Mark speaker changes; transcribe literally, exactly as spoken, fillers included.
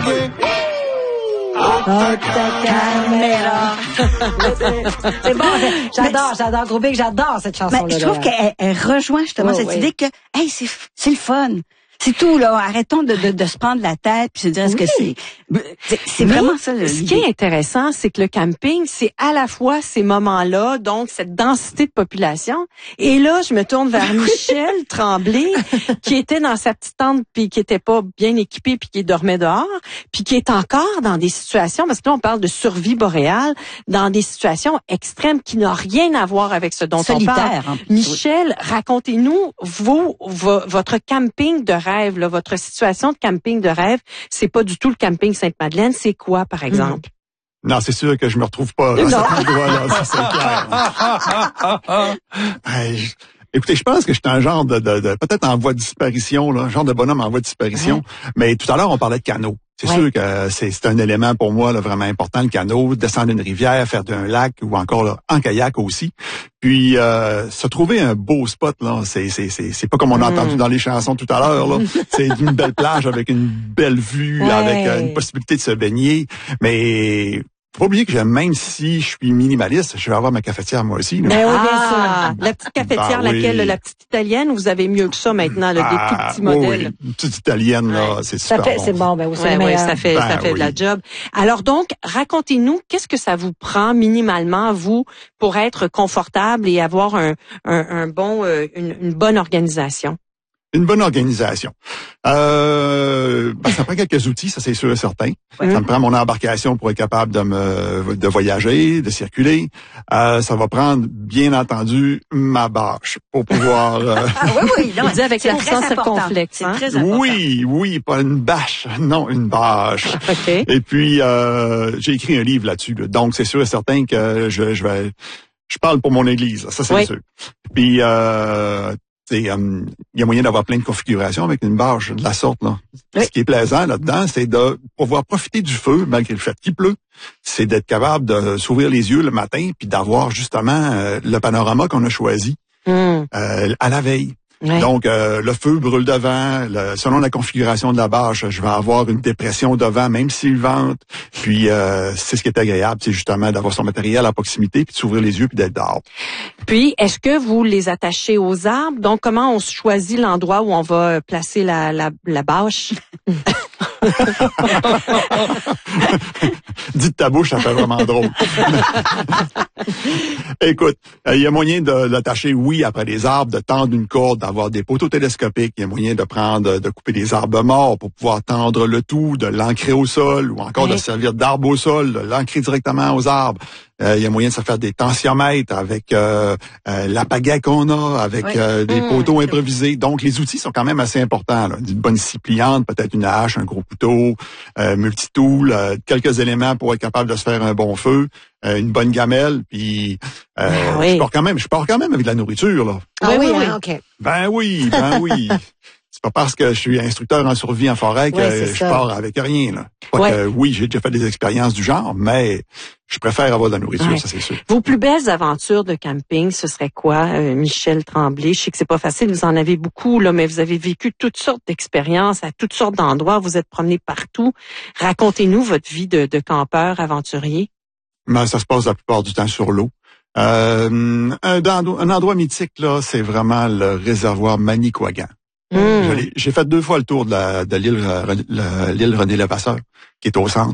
Speaker 1: caméra. C'est bon, j'adore, j'adore Gros Big, j'adore cette chanson-là.
Speaker 2: Mais je trouve qu'elle elle rejoint justement
Speaker 1: oh,
Speaker 2: cette
Speaker 1: oui.
Speaker 2: idée que, hey, c'est, c'est le fun. C'est tout, là. Arrêtons de, de, de se prendre la tête puis se dire, est-ce
Speaker 3: oui.
Speaker 2: que c'est... C'est, c'est
Speaker 3: Mais
Speaker 2: vraiment ça, le
Speaker 3: ce qui est intéressant, c'est que le camping, c'est à la fois ces moments-là, donc cette densité de population. Et là, je me tourne vers Michel Tremblay, qui était dans sa petite tente, puis qui était pas bien équipé, puis qui dormait dehors, puis qui est encore dans des situations, parce que là, on parle de survie boréale, dans des situations extrêmes qui n'ont rien à voir avec ce dont
Speaker 2: solitaire,
Speaker 3: on parle.
Speaker 2: en plus,
Speaker 3: Michel, oui. racontez-nous, vous, vo, votre camping de rêve, là, votre situation de camping de rêve, c'est pas du tout le camping Sainte-Madeleine, c'est quoi, par exemple?
Speaker 4: Mmh. Non, c'est sûr que je me retrouve pas à cet endroit-là, ça, c'est clair. hey, je, écoutez, je pense que je suis un genre de, de, de peut-être en voie de disparition, là, un genre de bonhomme en voie de disparition. Ouais. Mais tout à l'heure, on parlait de canot. C'est ouais. sûr que c'est, c'est un élément pour moi là, vraiment important, le canot, descendre une rivière, faire d'un lac ou encore là, en kayak aussi. Puis euh, se trouver un beau spot là, c'est c'est c'est c'est pas comme on a mmh. entendu dans les chansons tout à l'heure là. C'est une belle plage avec une belle vue, ouais. avec euh, une possibilité de se baigner, mais faut pas oublier que même si je suis minimaliste, je vais avoir ma cafetière moi aussi. Là.
Speaker 3: Ben oui, bien ah, sûr. La petite cafetière, ben, laquelle, oui. la petite italienne, vous avez mieux que ça maintenant, là, ah, des tout petits modèles.
Speaker 4: Oui, une petite italienne, là, ouais. c'est super
Speaker 1: ça fait,
Speaker 4: bon.
Speaker 1: C'est bon, ben oui,
Speaker 3: ouais, ouais, ça fait,
Speaker 4: ben,
Speaker 3: ça fait
Speaker 4: oui.
Speaker 3: de la job. Alors donc, racontez-nous, qu'est-ce que ça vous prend minimalement, vous, pour être confortable et avoir un, un, un bon, euh, une, une bonne organisation?
Speaker 4: Une bonne organisation. Euh, ben, ça prend quelques outils, ça c'est sûr et certain. Ouais. Ça me prend mon embarcation pour être capable de me de voyager, de circuler. Euh, ça va prendre, bien entendu, ma bâche pour pouvoir. Euh...
Speaker 2: ah oui, oui, non,
Speaker 3: dit avec l'accent circonflexe.
Speaker 2: Hein? C'est très important.
Speaker 4: Oui, oui, pas une bâche, non, une bâche.
Speaker 3: Okay.
Speaker 4: Et puis euh, j'ai écrit un livre là-dessus, là. Donc c'est sûr et certain que je, je vais, je parle pour mon église, ça c'est oui. sûr. Puis euh, il um, y a moyen d'avoir plein de configurations avec une bâche de la sorte là. Oui. Ce qui est plaisant là-dedans, c'est de pouvoir profiter du feu malgré le fait qu'il pleut. C'est d'être capable de s'ouvrir les yeux le matin puis d'avoir justement euh, le panorama qu'on a choisi mm. euh, à la veille. Oui. Donc, euh, le feu brûle devant. Le, selon la configuration de la bâche, je vais avoir une dépression devant, même s'il vente. Puis, euh, c'est ce qui est agréable, c'est justement d'avoir son matériel à proximité, puis de s'ouvrir les yeux, puis d'être dehors.
Speaker 3: Puis, est-ce que vous les attachez aux arbres? Donc, comment on choisit l'endroit où on va placer la, la, la bâche?
Speaker 4: Dis de ta bouche, ça fait vraiment drôle. Écoute, il euh, y a moyen de l'attacher, oui, après les arbres, de tendre une corde, d'avoir des poteaux télescopiques. Il y a moyen de prendre, de couper des arbres morts pour pouvoir tendre le tout, de l'ancrer au sol, ou encore oui. de servir d'arbre au sol, de l'ancrer directement aux arbres. Il euh, y a moyen de se faire des tensiomètres avec euh, euh, la pagaie qu'on a, avec oui. euh, des mmh. poteaux improvisés. Donc, les outils sont quand même assez importants. Là. Une bonne scie pliante, peut-être une hache, un gros couteau, euh, multitool, euh, quelques éléments pour être capable de se faire un bon feu, euh, une bonne gamelle, puis euh, ah oui. je pars quand même, je pars quand même avec de la nourriture là.
Speaker 1: Ah oui, oui, oui, hein, ok.
Speaker 4: Ben oui, ben oui. C'est pas parce que je suis instructeur en survie en forêt que ouais, je ça. pars avec rien. Là. Pas ouais. que, oui, j'ai déjà fait des expériences du genre, mais je préfère avoir de la nourriture, ouais. ça c'est sûr.
Speaker 3: Vos plus belles aventures de camping, ce serait quoi, euh, Michel Tremblay? Je sais que c'est pas facile, vous en avez beaucoup, là, mais vous avez vécu toutes sortes d'expériences à toutes sortes d'endroits, vous êtes promené partout. Racontez-nous votre vie de, de campeur aventurier.
Speaker 4: Ben, ça se passe la plupart du temps sur l'eau. Euh, un, un endroit mythique, là, c'est vraiment le réservoir Manicouagan. Mmh. J'ai fait deux fois le tour de, la, de l'île, l'île René Levasseur, qui est au centre.